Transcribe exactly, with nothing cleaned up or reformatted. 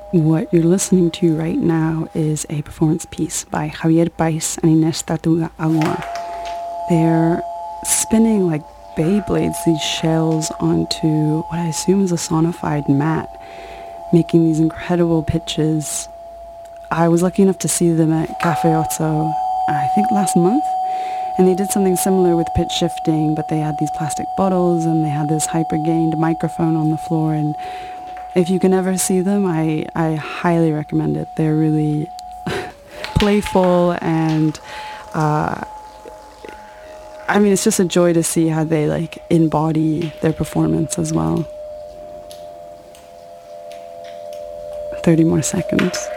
What you're listening to right now is a performance piece by Javier Pais and Inés Tortuga Agua. They're spinning like Beyblades, these shells, onto what I assume is a sonified mat, making these incredible pitches. I was lucky enough to see them at Cafe Otso, I think last month, and they did something similar with pitch shifting, but they had these plastic bottles and they had this hyper-gained microphone on the floor, and if you can ever see them, I, I highly recommend it. They're really playful, and uh, I mean, it's just a joy to see how they like embody their performance as well. thirty more seconds.